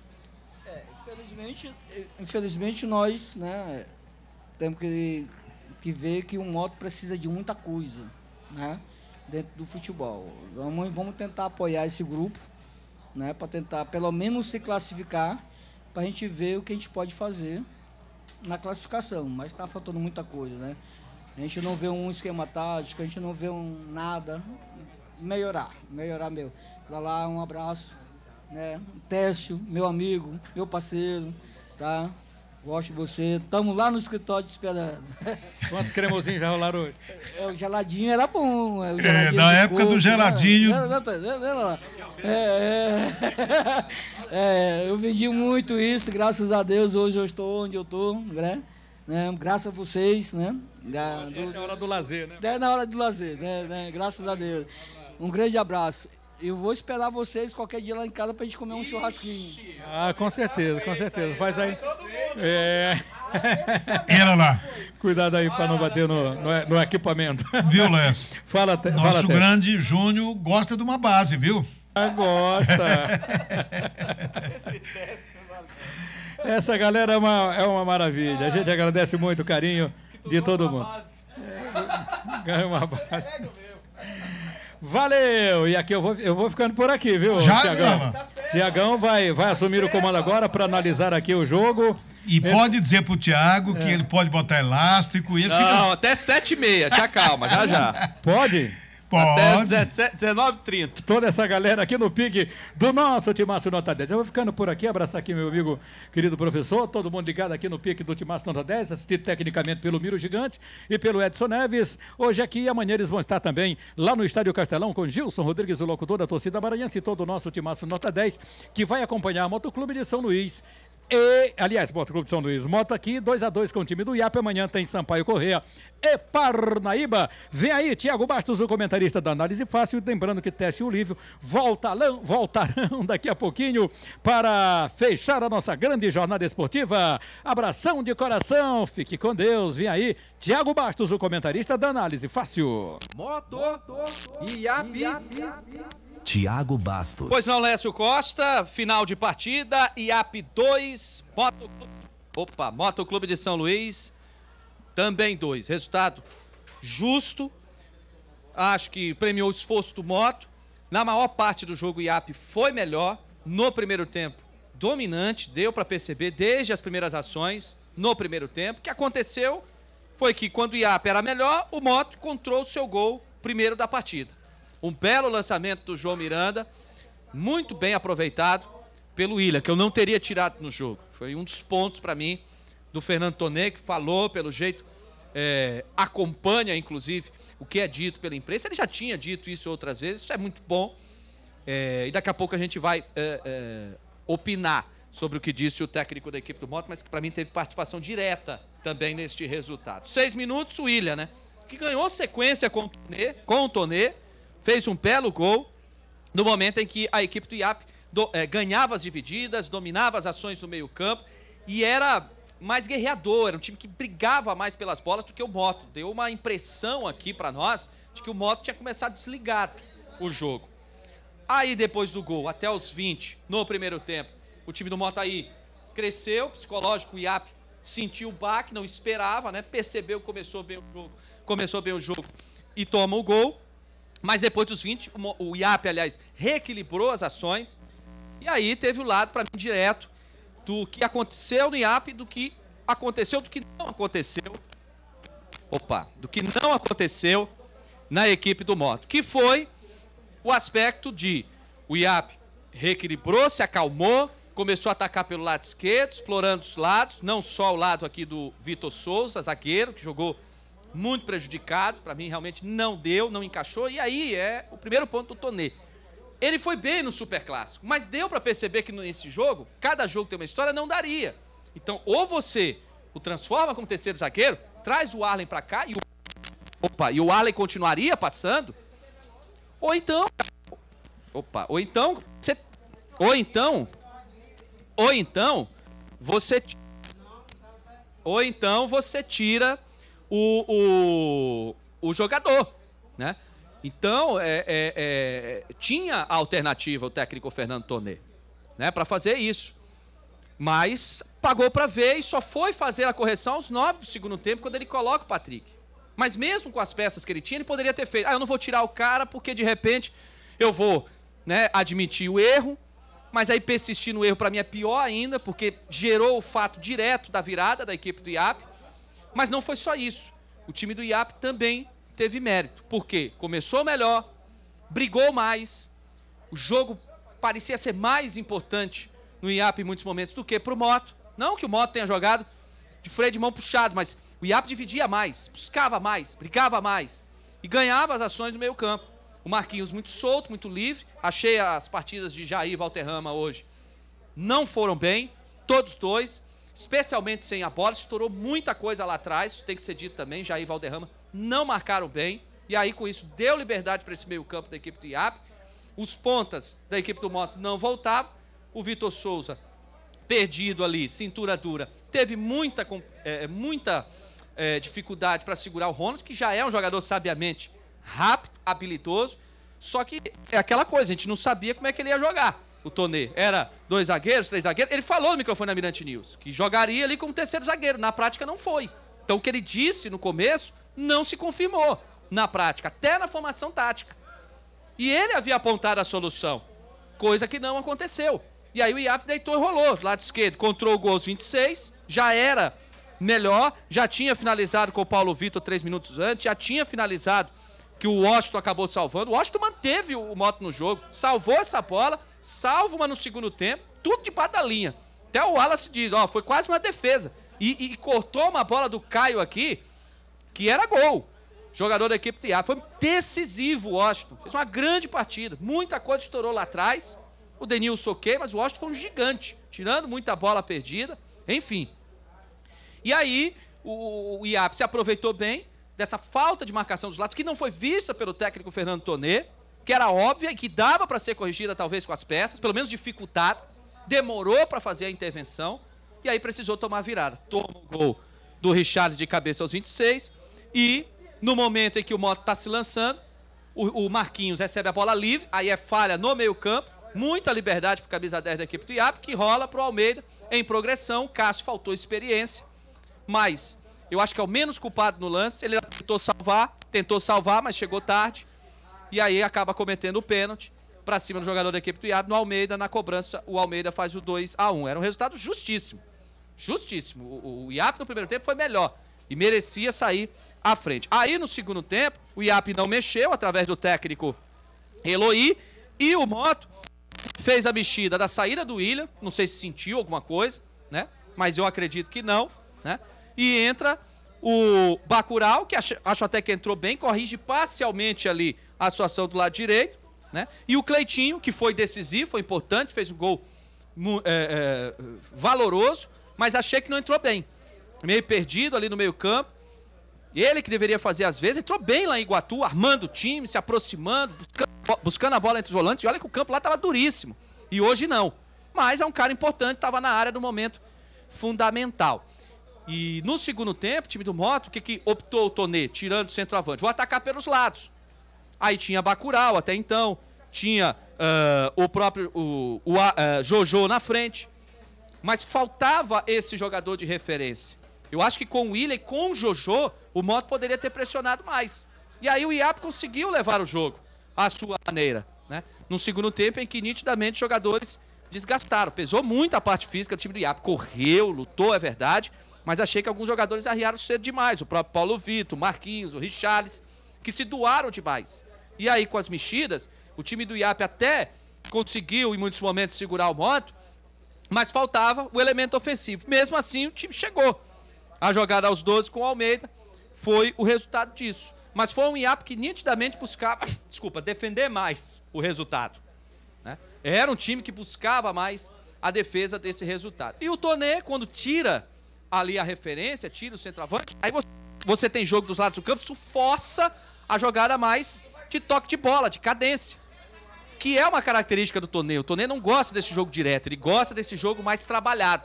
É, infelizmente, infelizmente nós, né, temos que, que ver que o moto precisa de muita coisa, né, dentro do futebol. Vamos, vamos tentar apoiar esse grupo, né, para tentar pelo menos se classificar, para a gente ver o que a gente pode fazer na classificação. Mas está faltando muita coisa, né? A gente não vê um esquema tático, a gente não vê um nada. Melhorar, melhorar meu. Lá lá, um abraço. né? Técio, meu amigo, meu parceiro, tá? Gosto de você. Estamos lá no escritório te esperando. Quantos cremosinhos já rolaram hoje? É, o geladinho era bom. É, o É, na época do geladinho. Né? É, é, é, eu vendi muito isso, graças a Deus. Hoje eu estou onde eu estou, né? né? Graças a vocês, né? Da, do, Essa é a hora do lazer, né? É na hora do lazer, né? né? Graças a Deus. Um grande abraço. Eu vou esperar vocês qualquer dia lá em casa pra gente comer um churrasquinho. Ah, com certeza, com certeza. Faz aí. É. Era lá. Cuidado aí pra não bater no, no, no equipamento. Viu, Lécio? Fala, te, Nosso fala, grande Júnior gosta de uma base, viu? Ah, gosta. Essa galera é uma, é uma maravilha. A gente agradece muito o carinho de todo mundo. Ganha uma base. Valeu! E aqui eu vou, eu vou ficando por aqui, viu, Já, Tiagão? Tiagão vai, vai assumir o comando agora para analisar aqui o jogo. E pode dizer pro Thiago que ele pode botar elástico e ele Não, fica... até sete e meia, te acalma, já já. Pode? Pode. Até dezenove e trinta. Toda essa galera aqui no pique do nosso Timaço Nota dez. Eu vou ficando por aqui, abraçar aqui meu amigo, querido professor, todo mundo ligado aqui no pique do Timaço Nota dez, assistido tecnicamente pelo Miro Gigante e pelo Edson Neves. Hoje aqui e amanhã eles vão estar também lá no Estádio Castelão com Gilson Rodrigues, o locutor da torcida maranhense, e todo o nosso Timaço Nota dez, que vai acompanhar a Motoclube de São Luís. E, aliás, Motoclube de São Luís, moto aqui, dois a dois com o time do I A P, amanhã tem Sampaio Corrêa e Parnaíba. Vem aí, Tiago Bastos, o comentarista da Análise Fácil, lembrando que Técio e Olívio voltarão, voltarão daqui a pouquinho para fechar a nossa grande jornada esportiva. Abração de coração, fique com Deus, vem aí, Tiago Bastos, o comentarista da Análise Fácil. Moto I A P. Tiago Bastos. Pois não, Lécio Costa, final de partida, I A P dois, Moto... Opa, Motoclube de São Luís, também dois. Resultado justo, acho que premiou o esforço do Moto. Na maior parte do jogo, o I A P foi melhor, no primeiro tempo, dominante, deu para perceber desde as primeiras ações, no primeiro tempo. O que aconteceu foi que quando o I A P era melhor, o Moto encontrou o seu gol primeiro da partida. Um belo lançamento do João Miranda, muito bem aproveitado pelo William, que eu não teria tirado no jogo. Foi um dos pontos para mim do Fernando Tonnet, que falou, pelo jeito, é, acompanha, inclusive, o que é dito pela imprensa. Ele já tinha dito isso outras vezes, isso é muito bom. É, e daqui a pouco a gente vai é, é, opinar sobre o que disse o técnico da equipe do Moto, mas que para mim teve participação direta também neste resultado. Seis minutos, o William, né? Que ganhou sequência com o Tonnet, com o Tonnet, fez um belo gol no momento em que a equipe do I A P do, é, ganhava as divididas, dominava as ações do meio campo e era mais guerreador, era um time que brigava mais pelas bolas do que o Moto. Deu uma impressão aqui para nós de que o Moto tinha começado desligado o jogo. Aí depois do gol, até os vinte, no primeiro tempo, o time do Moto aí cresceu, psicológico, o I A P sentiu o baque, não esperava, né? Percebeu que começou bem o jogo, começou bem o jogo e toma o gol. Mas depois dos vinte, o I A P, aliás, reequilibrou as ações. E aí teve o lado, para mim, direto do que aconteceu no I A P, do que aconteceu, do que não aconteceu. Opa, do que não aconteceu na equipe do Moto. Que foi o aspecto de o I A P reequilibrou, se acalmou, começou a atacar pelo lado esquerdo, explorando os lados, não só o lado aqui do Vitor Souza, zagueiro, que jogou muito prejudicado, para mim realmente não deu, não encaixou, e aí é o primeiro ponto do Tonnet. Ele foi bem no Superclássico, mas deu para perceber que nesse jogo, cada jogo tem uma história, não daria. Então, ou você o transforma como terceiro zagueiro, traz o Arlen para cá, e o, opa, e o Arlen continuaria passando, ou então, opa, ou então, você, ou então, ou então, você, ou então você tira O, o, o jogador, né? Então, é, é, é, tinha a alternativa o técnico Fernando Tonnet, né, para fazer isso. Mas pagou para ver e só foi fazer a correção aos nove do segundo tempo, quando ele coloca o Patrick. Mas mesmo com as peças que ele tinha, ele poderia ter feito. Ah, eu não vou tirar o cara porque, de repente, eu vou, né, admitir o erro, mas aí persistir no erro, para mim, é pior ainda, porque gerou o fato direto da virada da equipe do I A P. Mas não foi só isso. O time do I A P também teve mérito. Por quê? Começou melhor, brigou mais, o jogo parecia ser mais importante no I A P em muitos momentos do que pro Moto. Não que o Moto tenha jogado de freio de mão puxado, mas o I A P dividia mais, buscava mais, brigava mais e ganhava as ações no meio campo. O Marquinhos muito solto, muito livre. Achei as partidas de Jair e Valterrama hoje não foram bem, todos dois, especialmente sem a bola. Estourou muita coisa lá atrás, isso tem que ser dito também. Jair e Valterrama não marcaram bem. E aí, com isso, deu liberdade para esse meio campo da equipe do I A P. Os pontas da equipe do Moto não voltavam. O Vitor Souza, perdido ali, cintura dura, teve muita, é, muita é, dificuldade para segurar o Ronald, que já é um jogador sabiamente rápido, habilidoso, só que é aquela coisa, a gente não sabia como é que ele ia jogar. O Tonê era dois zagueiros, três zagueiros, ele falou no microfone da Mirante News, que jogaria ali como terceiro zagueiro, na prática não foi. Então o que ele disse no começo não se confirmou na prática, até na formação tática. E ele havia apontado a solução, coisa que não aconteceu. E aí o I A P deitou e rolou, do lado esquerdo, controlou o gol aos vinte e seis, já era melhor, já tinha finalizado com o Paulo Vitor três minutos antes, já tinha finalizado que o Washington acabou salvando. O Washington manteve o Moto no jogo, salvou essa bola, salva uma no segundo tempo, tudo debaixo da linha. Até o Wallace diz, ó, foi quase uma defesa. E, e, e cortou uma bola do Caio aqui, que era gol. Jogador da equipe do I A P. Foi decisivo o Washington. Fez uma grande partida. Muita coisa estourou lá atrás. O Denilson ok, mas o Washington foi um gigante, tirando muita bola perdida. Enfim. E aí, o, o I A P se aproveitou bem dessa falta de marcação dos lados, que não foi vista pelo técnico Fernando Tonê, que era óbvia e que dava para ser corrigida talvez com as peças, pelo menos dificultada, demorou para fazer a intervenção, e aí precisou tomar a virada. Toma o gol do Richard de cabeça aos vinte e seis, e no momento em que o Moto está se lançando, o, o Marquinhos recebe a bola livre, aí é falha no meio campo, muita liberdade para o camisa dez da equipe do I A P, que rola para o Almeida em progressão. Cássio faltou experiência, mas eu acho que é o menos culpado no lance. Ele tentou salvar, tentou salvar, mas chegou tarde. E aí acaba cometendo o pênalti para cima do jogador da equipe do I A P. No Almeida, na cobrança, o Almeida faz o dois a um. Era um resultado justíssimo. Justíssimo. O, o I A P no primeiro tempo foi melhor e merecia sair à frente. Aí no segundo tempo, o I A P não mexeu através do técnico Eloy. E o Moto fez a mexida da saída do William. Não sei se sentiu alguma coisa, né? Mas eu acredito que não, né? E entra o Bacurau, que acho, acho até que entrou bem, corrige parcialmente ali a situação do lado direito, né? E o Cleitinho, que foi decisivo, foi importante, fez um gol é, é, valoroso, mas achei que não entrou bem. Meio perdido ali no meio campo. Ele que deveria fazer às vezes, entrou bem lá em Iguatu, armando o time, se aproximando, buscando, buscando a bola entre os volantes. E olha que o campo lá estava duríssimo. E hoje não. Mas é um cara importante, estava na área no momento fundamental. E no segundo tempo, o time do Moto, o que, que optou o Tonê? Tirando o centroavante. Vou atacar pelos lados. Aí tinha Bacurau até então. Tinha uh, o próprio o, o, uh, Jojo na frente. Mas faltava esse jogador de referência. Eu acho que com o Willian e com o Jojo, o Moto poderia ter pressionado mais. E aí o I A P conseguiu levar o jogo à sua maneira, né? No segundo tempo, em que nitidamente os jogadores desgastaram. Pesou muito a parte física do time do I A P. Correu, lutou, é verdade. Mas achei que alguns jogadores arriaram cedo demais. O próprio Paulo Vitor, o Marquinhos, o Richarlison, que se doaram demais. E aí, com as mexidas, o time do I A P até conseguiu, em muitos momentos, segurar o Moto, mas faltava o elemento ofensivo. Mesmo assim, o time chegou. A jogada aos doze com o Almeida foi o resultado disso. Mas foi um I A P que nitidamente buscava, desculpa, defender mais o resultado, né? Era um time que buscava mais a defesa desse resultado. E o Tonê, quando tira ali a referência, tira o centroavante, aí você, você tem jogo dos lados do campo, isso força a jogada mais de toque de bola, de cadência, que é uma característica do Tonê. O Tonê não gosta desse jogo direto, ele gosta desse jogo mais trabalhado.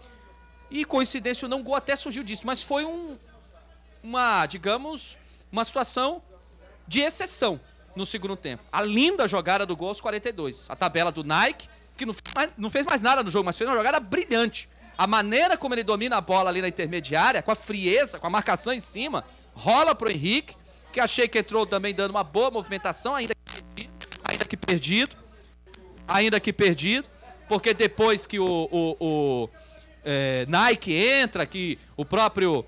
E coincidência, o não gol até surgiu disso, mas foi um, uma, digamos, uma situação de exceção no segundo tempo. A linda jogada do gol aos quarenta e dois. A tabela do Nike, que não fez mais, não fez mais nada no jogo, mas fez uma jogada brilhante. A maneira como ele domina a bola ali na intermediária, com a frieza, com a marcação em cima, rola pro Henrique, que achei que entrou também dando uma boa movimentação, ainda que perdido, ainda que perdido, ainda que perdido, porque depois que o, o, o é, Nike entra, que o próprio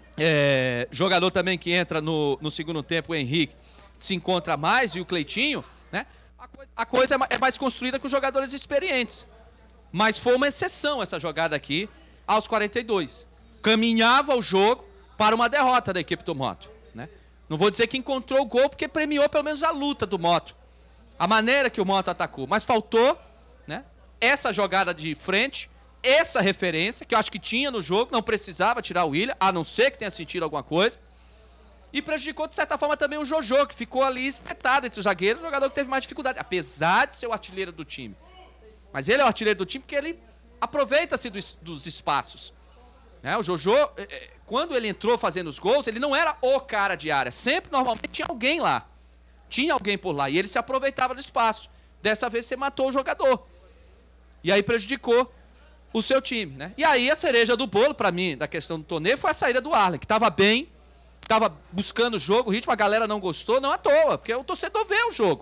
é, jogador também que entra no, no segundo tempo, o Henrique, se encontra mais, e o Cleitinho, né? A coisa, a coisa é mais construída com jogadores experientes. Mas foi uma exceção essa jogada aqui, aos quarenta e dois. Caminhava o jogo para uma derrota da equipe do Moto, né? Não vou dizer que encontrou o gol, porque premiou pelo menos a luta do Moto. A maneira que o Moto atacou. Mas faltou, né, essa jogada de frente, essa referência, que eu acho que tinha no jogo, não precisava tirar o William, a não ser que tenha sentido alguma coisa. E prejudicou, de certa forma, também o Jojo, que ficou ali espetado entre os zagueiros, o jogador que teve mais dificuldade, apesar de ser o artilheiro do time. Mas ele é o artilheiro do time porque ele aproveita-se dos, dos espaços. Né? O Jojo, quando ele entrou fazendo os gols, ele não era o cara de área. Sempre, normalmente, tinha alguém lá. Tinha alguém por lá. E ele se aproveitava do espaço. Dessa vez, você matou o jogador. E aí prejudicou o seu time. Né? E aí, a cereja do bolo, pra mim, da questão do torneio, foi a saída do Arlen, que estava bem, estava buscando o jogo, o ritmo, a galera não gostou, não à toa, porque o torcedor vê o jogo.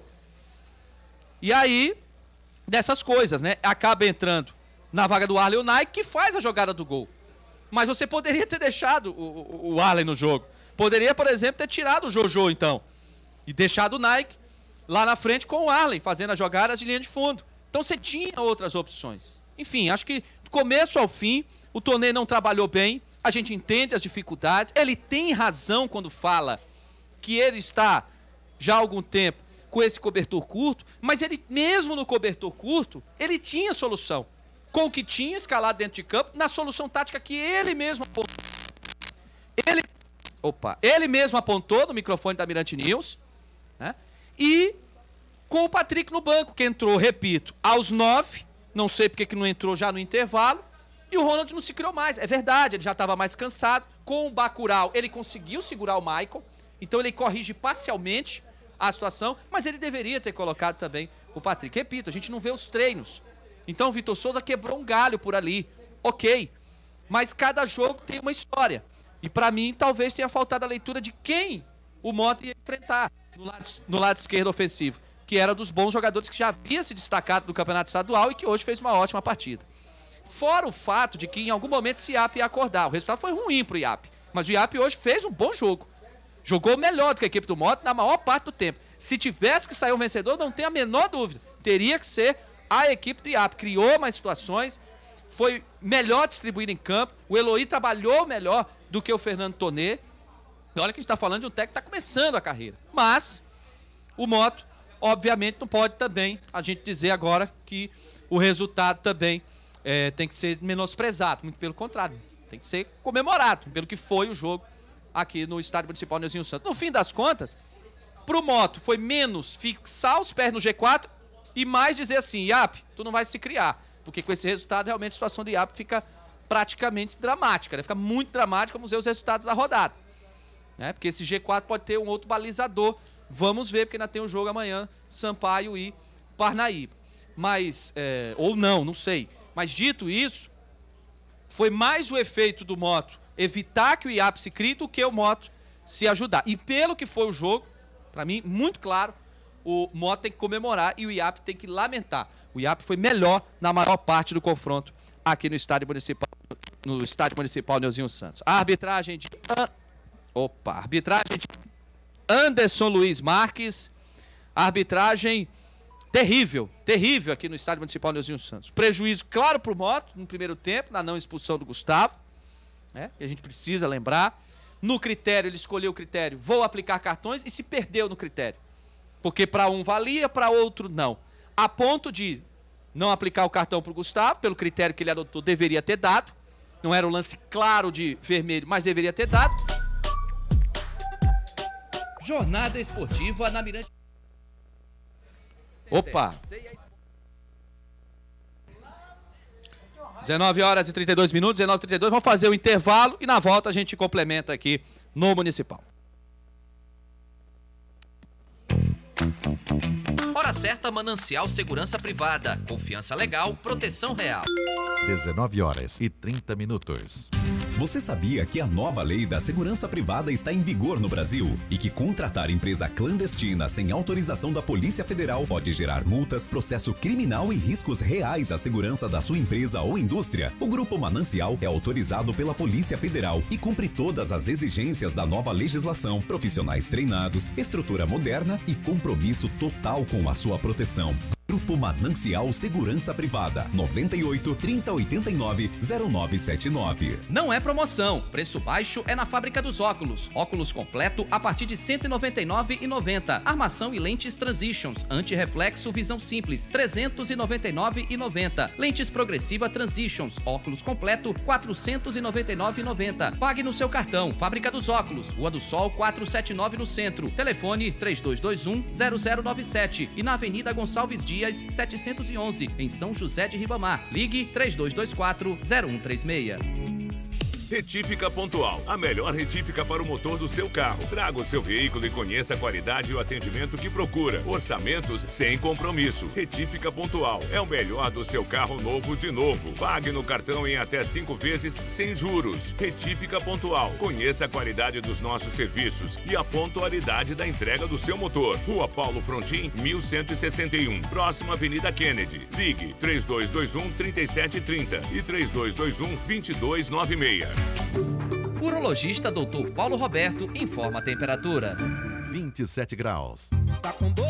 E aí, dessas coisas, né? Acaba entrando na vaga do Arlen o Nike, que faz a jogada do gol. Mas você poderia ter deixado o, o, o Arlen no jogo. Poderia, por exemplo, ter tirado o Jojo, então. E deixado o Nike lá na frente com o Arlen, fazendo as jogadas de linha de fundo. Então você tinha outras opções. Enfim, acho que do começo ao fim, o torneio não trabalhou bem. A gente entende as dificuldades. Ele tem razão quando fala que ele está já há algum tempo com esse cobertor curto, mas ele, mesmo no cobertor curto, ele tinha solução. Com o que tinha escalado dentro de campo, na solução tática que ele mesmo apontou. Ele, opa, ele mesmo apontou no microfone da Mirante News, né? E com o Patrick no banco, que entrou, repito, aos nove, não sei porque que não entrou já no intervalo, e o Ronald não se criou mais. É verdade, ele já estava mais cansado. Com o Bacurau, ele conseguiu segurar o Michael, então ele corrige parcialmente a situação, mas ele deveria ter colocado também o Patrick. Repito, a gente não vê os treinos. Então o Vitor Souza quebrou um galho por ali, ok, mas cada jogo tem uma história. E para mim, talvez tenha faltado a leitura de quem o Mota ia enfrentar no lado, no lado esquerdo ofensivo, que era dos bons jogadores que já havia se destacado do campeonato estadual e que hoje fez uma ótima partida. Fora o fato de que em algum momento esse I A P ia acordar. O resultado foi ruim pro I A P, mas o I A P hoje fez um bom jogo. Jogou melhor do que a equipe do Mota na maior parte do tempo. Se tivesse que sair um vencedor, não tem a menor dúvida. Teria que ser a equipe do I A P. Criou mais situações, foi melhor distribuído em campo. O Eloy trabalhou melhor do que o Fernando Tonê. Olha que a gente está falando de um técnico que está começando a carreira. Mas o Moto, obviamente, não pode também a gente dizer agora que o resultado também é, tem que ser menosprezado. Muito pelo contrário, tem que ser comemorado pelo que foi o jogo aqui no Estádio Municipal Neuzinho Santos. No fim das contas, para o Moto foi menos fixar os pés no G quatro e mais dizer assim, I A P, tu não vai se criar. Porque com esse resultado, realmente, a situação do I A P fica praticamente dramática. Né? Fica muito dramática, vamos ver os resultados da rodada. Né? Porque esse G quatro pode ter um outro balizador. Vamos ver, porque ainda tem um jogo amanhã, Sampaio e Parnaíba. Mas, é, ou não, não sei. Mas dito isso, foi mais o efeito do Moto evitar que o I A P se crie do que o Moto se ajudar. E pelo que foi o jogo, para mim, muito claro, o Moto tem que comemorar e o I A P tem que lamentar. O I A P foi melhor na maior parte do confronto aqui no Estádio Municipal, no Estádio Municipal Neuzinho Santos. A arbitragem de... Opa, arbitragem de Anderson Luiz Marques. Arbitragem terrível, terrível aqui no Estádio Municipal Neuzinho Santos. Prejuízo claro para o Moto no primeiro tempo, na não expulsão do Gustavo, né, que a gente precisa lembrar. No critério, ele escolheu o critério, vou aplicar cartões, e se perdeu no critério. Porque para um valia, para outro não. A ponto de não aplicar o cartão para o Gustavo, pelo critério que ele adotou, deveria ter dado. Não era um lance claro de vermelho, mas deveria ter dado. Jornada Esportiva na Mirante. Opa! dezenove horas e trinta e dois minutos, dezenove e trinta e dois. Vamos fazer o intervalo e na volta a gente complementa aqui no Municipal. Hora certa, Manancial Segurança Privada. Confiança legal, proteção real. dezenove horas e trinta minutos. Você sabia que a nova lei da segurança privada está em vigor no Brasil e que contratar empresa clandestina sem autorização da Polícia Federal pode gerar multas, processo criminal e riscos reais à segurança da sua empresa ou indústria? O Grupo Manancial é autorizado pela Polícia Federal e cumpre todas as exigências da nova legislação, profissionais treinados, estrutura moderna e compromisso total com a sua proteção. Grupo Manancial Segurança Privada, noventa e oito, trinta, oitenta e nove, zero nove sete nove. Não é promoção, preço baixo é na Fábrica dos Óculos. Óculos completo a partir de cento e noventa e nove reais e noventa centavos. Armação e lentes Transitions, anti-reflexo visão simples, trezentos e noventa e nove reais e noventa centavos. Lentes progressiva Transitions, óculos completo, quatrocentos e noventa e nove reais e noventa centavos. Pague no seu cartão. Fábrica dos Óculos, Rua do Sol quatrocentos e setenta e nove no centro. Telefone três dois dois um, zero zero nove sete e na Avenida Gonçalves Dias setecentos e onze, em São José de Ribamar. Ligue três dois dois quatro, zero um três seis. Retífica Pontual, a melhor retífica para o motor do seu carro. Traga o seu veículo e conheça a qualidade e o atendimento que procura. Orçamentos sem compromisso. Retífica Pontual é o melhor do seu carro novo de novo. Pague no cartão em até cinco vezes sem juros. Retífica Pontual. Conheça a qualidade dos nossos serviços e a pontualidade da entrega do seu motor. Rua Paulo Frontin, mil cento e sessenta e um, próxima Avenida Kennedy. Ligue três dois dois um, trinta e sete trinta e três dois dois um, vinte e dois noventa e seis. Urologista doutor Paulo Roberto informa a temperatura. vinte e sete graus.